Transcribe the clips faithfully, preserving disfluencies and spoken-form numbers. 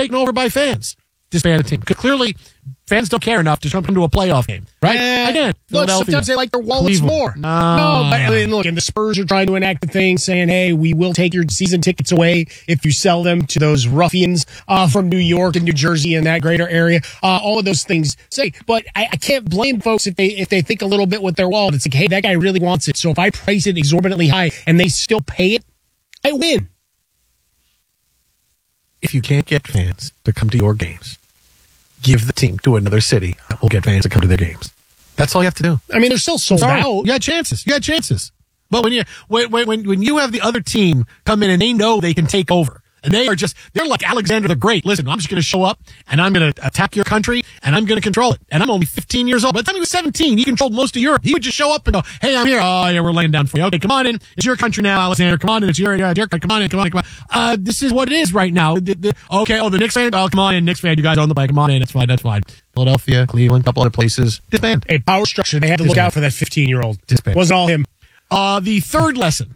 taken over by fans. Disbanded team. Because clearly, fans don't care enough to come to a playoff game, right? Eh, Again, look, sometimes they like their wallets Cleveland. more. No. no, but I mean, look, and the Spurs are trying to enact the thing saying, hey, we will take your season tickets away if you sell them to those ruffians uh, from New York and New Jersey and that greater area. Uh, all of those things say, but I, I can't blame folks if they if they think a little bit with their wallet. It's like, hey, that guy really wants it. So if I price it exorbitantly high and they still pay it, I win. If you can't get fans to come to your games, give the team to another city that will get fans to come to their games. That's all you have to do. I mean, they're still sold Sorry. out. You got chances. You got chances. But when you when when when you have the other team come in and they know they can take over, and they are just they're like Alexander the Great. Listen, I'm just going to show up and I'm going to attack your country and I'm going to control it. And I'm only fifteen years old. By the time he was seventeen, he controlled most of Europe. He would just show up and go, "Hey, I'm here. Oh, yeah, we're laying down for you. Okay, come on in. It's your country now, Alexander. Come on in. It's your uh, your Come on in. Come on in. Come on. Uh, this is what it is right now. The, the, okay. Oh, the Knicks fan. Oh, come on in, Knicks fan. You guys own the play. Come on in. That's fine. That's fine. Philadelphia, Cleveland, a couple other places. Disband. A power structure. They had to look out for that fifteen-year-old. Disband. Wasn't all him. Uh, the third lesson.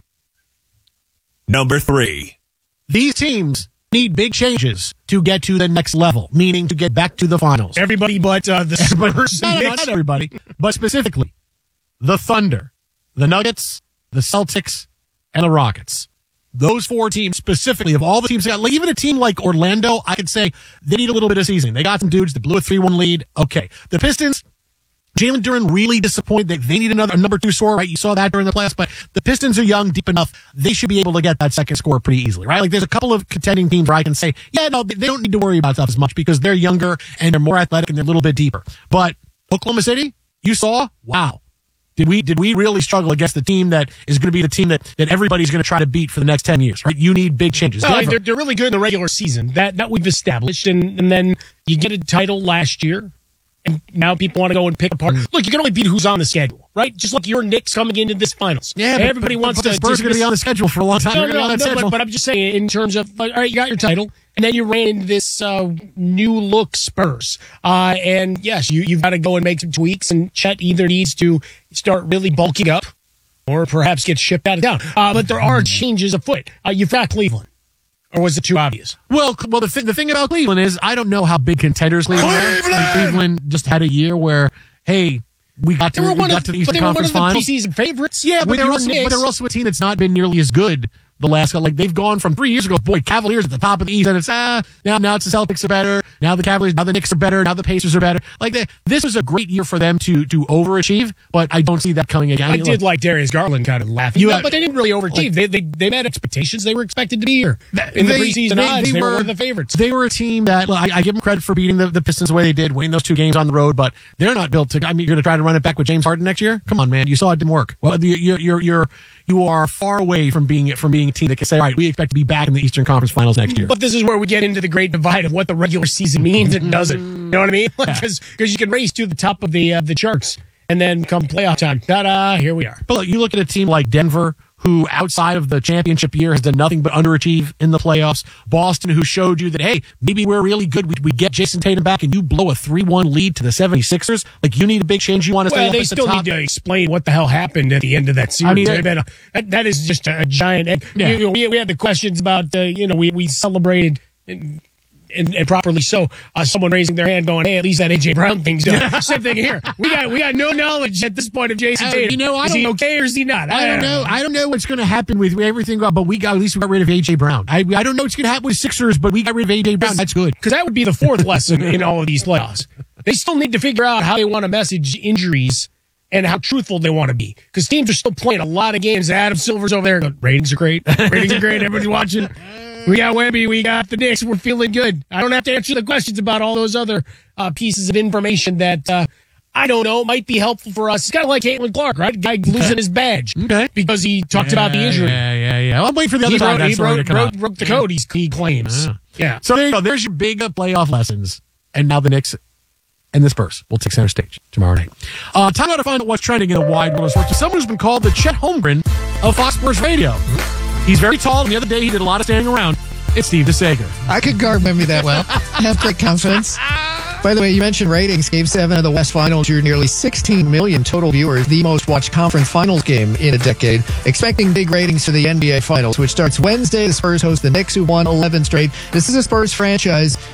Number three. These teams need big changes to get to the next level, meaning to get back to the finals. Everybody but uh, the Spurs. No, no, no, not everybody, but specifically the Thunder, the Nuggets, the Celtics, and the Rockets. Those four teams specifically, of all the teams, like even a team like Orlando, I could say they need a little bit of seasoning. They got some dudes that blew a three one lead. Okay. The Pistons, Jalen Duren really disappointed. They, they need another a number two scorer, right? You saw that during the playoffs, but the Pistons are young, deep enough. They should be able to get that second score pretty easily, right? Like there's a couple of contending teams where I can say, yeah, no, they don't need to worry about stuff as much because they're younger and they're more athletic and they're a little bit deeper. But Oklahoma City, you saw, wow. Did we did we really struggle against the team that is going to be the team that, that everybody's going to try to beat for the next ten years, right? You need big changes. No, they're, they're really good in the regular season. That that we've established. And, and then you get a title last year. And now people want to go and pick apart. Look, you can only beat who's on the schedule, right? Just like your Knicks coming into this finals. Yeah, but, everybody but, wants but the to. Spurs are going to be on the schedule for a long time. No, They're no, on that no schedule. but, but I'm just saying, in terms of, all right, you got your title, and then you ran into this uh, new look Spurs. Uh, and yes, you, you've got to go and make some tweaks, and Chet either needs to start really bulking up or perhaps get shipped out of town. Uh, but there are changes afoot. Uh, you've got Cleveland. Or was it too obvious? Well, well, the, th- the thing about Cleveland is I don't know how big contenders Cleveland are. Cleveland! Cleveland just had a year where, hey, we got to, They were we one got of, to the but Eastern they were one Conference of the Finals. preseason favorites. Yeah, but with they're, your also, Knicks. but they're also a team that's not been nearly as good the last, like they've gone from three years ago, boy, Cavaliers at the top of the East, and it's, ah, now, now it's the Celtics are better, now the Cavaliers, now the Knicks are better, now the Pacers are better. Like, they, this was a great year for them to to overachieve, but I don't see that coming again. I did like Darius Garland kind of laughing, You no, had- but they didn't really overachieve. like- they, they they met expectations. They were expected to be here in the They- preseason they- odds. they They, were, were- one of the favorites. They were a team that, well, I, I give them credit for beating the, the Pistons the way they did, winning those two games on the road, but they're not built to, I mean, you're going to try to run it back with James Harden next year? Come on, man. You saw it didn't work. Well, you- you're, you're, you're, you are far away from being from being a team that can say, all right, we expect to be back in the Eastern Conference Finals next year. But this is where we get into the great divide of what the regular season means and doesn't. You know what I mean? Because because you can race to the top of the uh, the charts, and then come playoff time, ta-da, here we are. But look, you look at a team like Denver, who outside of the championship year has done nothing but underachieve in the playoffs. Boston, who showed you that, hey, maybe we're really good. We, we get Jason Tatum back and you blow a three one lead to the seventy-sixers. Like, you need a big change. You want to stay Well, up they at the still top. need to explain what the hell happened at the end of that series. I mean, They've been a- that, that is just a, a giant. And, Yeah. you know, we, we had the questions about, uh, you know, we, we celebrated. And, And, and properly so, uh, someone raising their hand going, hey, at least that A J Brown thing's done. Same thing here. We got we got no knowledge at this point of Jason Uh, Tatum. you know, I is he don't- okay or is he not? I don't know. I don't know what's going to happen with everything, but we got at least we got rid of A J Brown. I I don't know what's going to happen with Sixers, but we got rid of A J Brown. That's good. Because that would be the fourth lesson in all of these playoffs. They still need to figure out how they want to message injuries and how truthful they want to be. Because teams are still playing a lot of games. Adam Silver's over there going, ratings are great. Ratings are great. Everybody's watching. We got Wemby. We got the Knicks. We're feeling good. I don't have to answer the questions about all those other uh, pieces of information that, uh, I don't know, might be helpful for us. It's kind of like Caitlin Clark, right? Guy losing his badge. Okay. Because he talked Yeah, about the injury. Yeah, yeah, yeah. I'll wait for the other He side of wrote, that he story to wrote, come wrote, out. wrote the code, he's, he claims. Yeah. Yeah. So there you go. There's your big uh, playoff lessons. And now the Knicks and the Spurs will take center stage tomorrow night. Uh, time now to find out what's trending in the wide world of sports. Someone who's been called the Chet Holmgren of Fox Sports Radio. He's very tall, and the other day he did a lot of standing around. It's Steve DeSager. I could guard Wemby that well. I have great confidence. By the way, you mentioned ratings. Game seven of the West Finals drew nearly sixteen million total viewers, the most watched conference finals game in a decade. Expecting big ratings for the N B A Finals, which starts Wednesday. The Spurs host the Knicks, who won eleven straight. This is a Spurs franchise